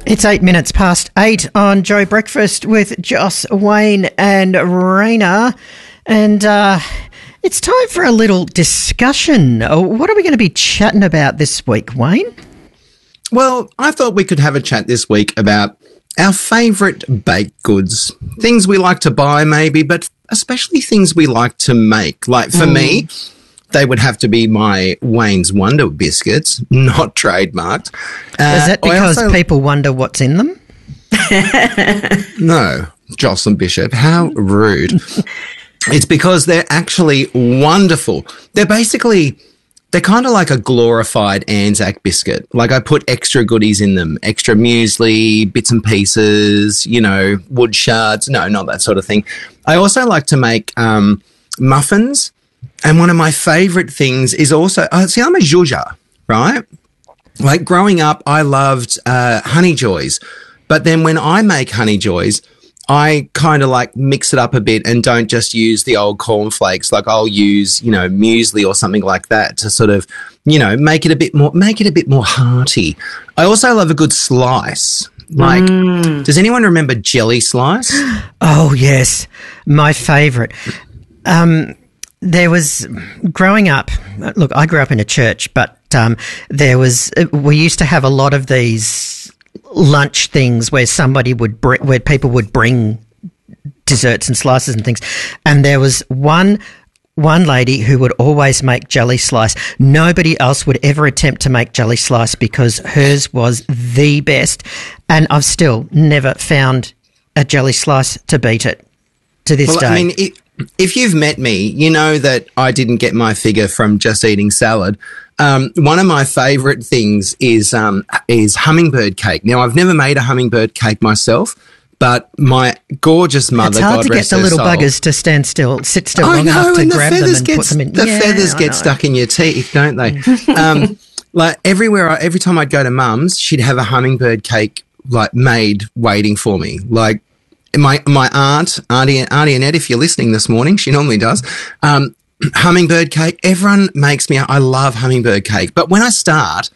It's 8 minutes past 8 on Joe Breakfast with Joss, Wayne and Raina. And it's time for a little discussion. What are we going to be chatting about this week, Wayne? Well, I thought we could have a chat this week about our favourite baked goods. Things we like to buy maybe, but especially things we like to make. Like for me, they would have to be my Wayne's Wonder biscuits, not trademarked. Is that because people wonder what's in them? No, Jocelyn Bishop, how rude. It's because they're actually wonderful. They're kind of like a glorified Anzac biscuit. Like I put extra goodies in them, extra muesli, bits and pieces, wood shards. No, not that sort of thing. I also like to make muffins. And one of my favourite things is also, I'm a zhuzher, right? Like growing up, I loved Honey Joys. But then when I make Honey Joys, I kind of like mix it up a bit and don't just use the old cornflakes. Like I'll use, muesli or something like that to sort of, make it a bit more hearty. I also love a good slice. Like, does anyone remember Jelly Slice? Oh, yes. My favourite. There was, growing up, look, I grew up in a church, but we used to have a lot of these lunch things where where people would bring desserts and slices and things. And there was one lady who would always make Jelly Slice. Nobody else would ever attempt to make Jelly Slice because hers was the best. And I've still never found a Jelly Slice to beat it to this day. I mean, if you've met me, you know that I didn't get my figure from just eating salad. One of my favourite things is hummingbird cake. Now, I've never made a hummingbird cake myself, but my gorgeous mother, God rest her soul. It's hard to get the little buggers to sit still long enough to grab them and put them in. The feathers get stuck in your teeth, don't they? Like every time I'd go to Mum's, she'd have a hummingbird cake like made waiting for me. Like my Auntie Annette, if you're listening this morning, she normally does. Hummingbird cake. Everyone makes me. I love hummingbird cake. But when I start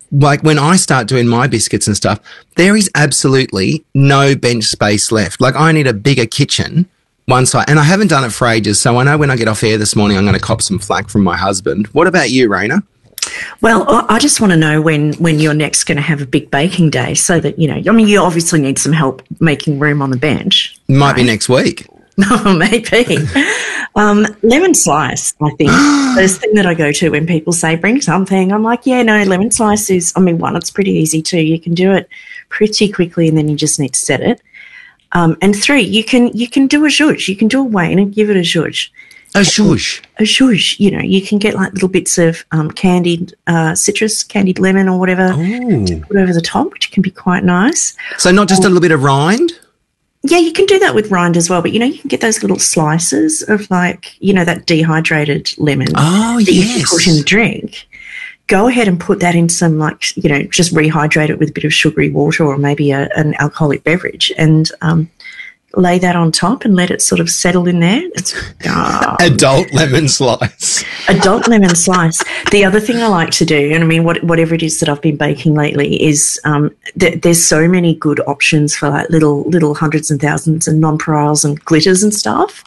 doing my biscuits and stuff, there is absolutely no bench space left. Like I need a bigger kitchen once and I haven't done it for ages. So I know when I get off air this morning, I'm going to cop some flack from my husband. What about you, Raina? Well, I just want to know when you're next going to have a big baking day so that, you obviously need some help making room on the bench. Might be next week. No, maybe. Lemon slice, I think. First thing that I go to when people say bring something, I'm like, yeah, no, lemon slice is, one, it's pretty easy too. You can do it pretty quickly and then you just need to set it. And three, you can do a zhuzh. You can do a Wayne and give it a zhuzh. A zhuzh? A zhuzh. You can get like little bits of candied citrus, candied lemon or whatever to put over the top, which can be quite nice. So not just a little bit of rind? Yeah, you can do that with rind as well, but, you can get those little slices of like, that dehydrated lemon that you can put in the drink. Go ahead and put that in some like, just rehydrate it with a bit of sugary water or maybe an alcoholic beverage and lay that on top and let it sort of settle in there. It's adult lemon slice. Adult lemon slice. The other thing I like to do, and whatever it is that I've been baking lately, is there's so many good options for like little hundreds and thousands and nonpareils and glitters and stuff.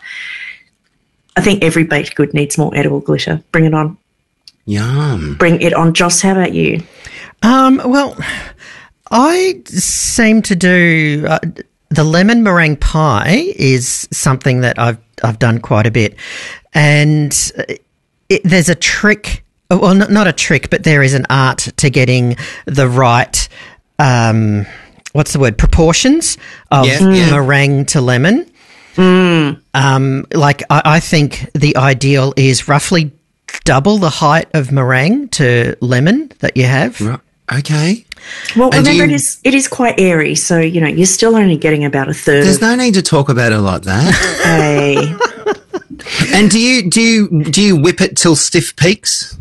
I think every baked good needs more edible glitter. Bring it on. Yum. Bring it on. Joss, how about you? Well, I seem to do... the lemon meringue pie is something that I've done quite a bit, and there's a trick. Well, not a trick, but there is an art to getting the right proportions of meringue to lemon. I think the ideal is roughly double the height of meringue to lemon that you have. Right. Okay. Well, and remember, it is quite airy, so, you're still only getting about a third. There's no need to talk about it like that. Hey. And do you whip it till stiff peaks?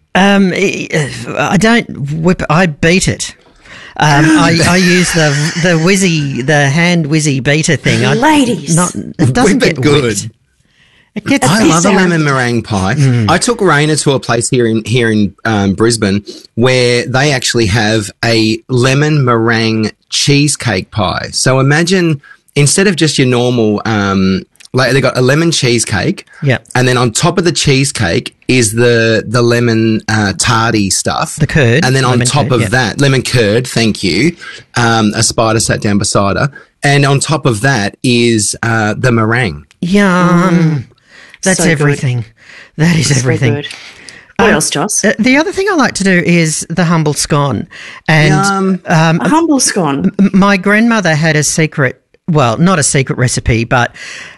I don't whip it. I beat it. I use the hand whizzy beater thing. Ladies. It doesn't get good. I love a lemon meringue pie. I took Raina to a place here in Brisbane where they actually have a lemon meringue cheesecake pie. So imagine instead of just your normal, like they got a lemon cheesecake, and then on top of the cheesecake is the lemon tarty stuff, the curd, and then on top of that, lemon curd. Thank you. A spider sat down beside her, and on top of that is the meringue. Yum. That's so everything. Good. That is everything. So what else, Joss? The other thing I like to do is the humble scone. And a humble scone. My grandmother had a secret, well, not a secret recipe, but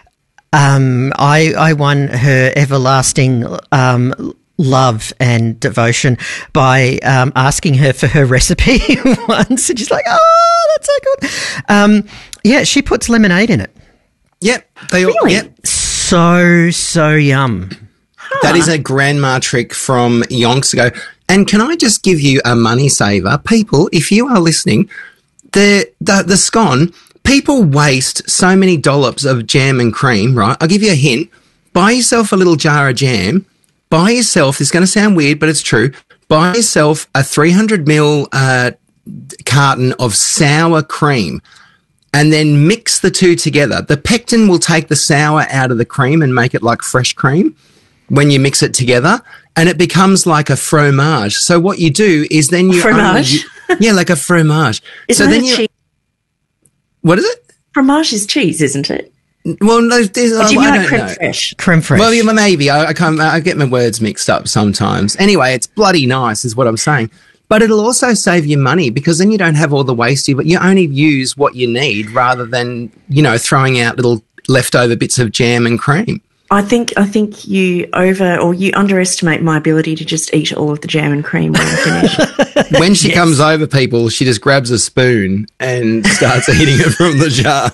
I won her everlasting love and devotion by asking her for her recipe once. And she's like, oh, that's so good. She puts lemonade in it. Yep. They all, really? Yep. So yum. That is a grandma trick from yonks ago. And can I just give you a money saver? People, if you are listening, the scone, people waste so many dollops of jam and cream, right? I'll give you a hint. Buy yourself a little jar of jam. Buy yourself, this is going to sound weird, but it's true. Buy yourself a 300 ml carton of sour cream. And then mix the two together. The pectin will take the sour out of the cream and make it like fresh cream when you mix it together, and it becomes like a fromage. So what you do is then you fromage, like a fromage. Isn't so then cheese? What is it? Fromage is cheese, isn't it? Well, no, do you mean like creme fraiche? Creme fraiche. Well, maybe I get my words mixed up sometimes. Anyway, it's bloody nice, is what I'm saying. But it'll also save you money because then you don't have all the waste. You only use what you need rather than, throwing out little leftover bits of jam and cream. I think you underestimate my ability to just eat all of the jam and cream when I'm finished. When she comes over, people, she just grabs a spoon and starts eating it from the jar.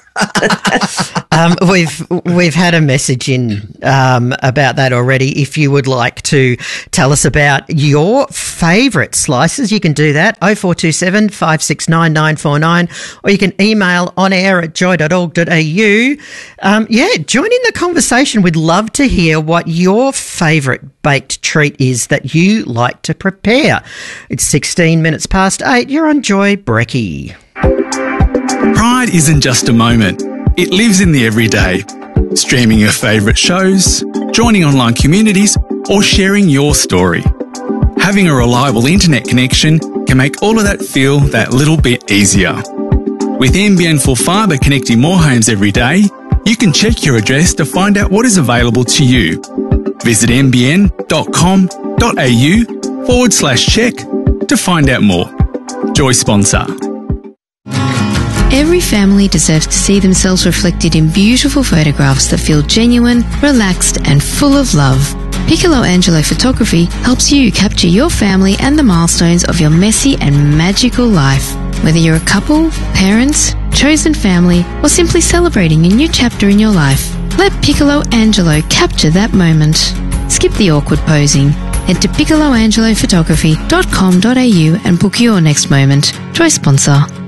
We've had a message in about that already. If you would like to tell us about your favourite slices, you can do that, 0427 569 949, or you can email onair@joy.org.au. Join in the conversation. We'd love to hear what your favourite baked treat is that you like to prepare. It's 16 minutes past 8. You're on Joy Brekkie. Pride isn't just a moment. It lives in the everyday. Streaming your favourite shows, joining online communities, or sharing your story. Having a reliable internet connection can make all of that feel that little bit easier. With NBN Full Fibre connecting more homes every day, you can check your address to find out what is available to you. Visit nbn.com.au/check to find out more. Joy sponsor. Every family deserves to see themselves reflected in beautiful photographs that feel genuine, relaxed, and full of love. Piccolo Angelo Photography helps you capture your family and the milestones of your messy and magical life. Whether you're a couple, parents, chosen family, or simply celebrating a new chapter in your life, let Piccolo Angelo capture that moment. Skip the awkward posing. Head to piccoloangelophotography.com.au and book your next moment. Joy sponsor.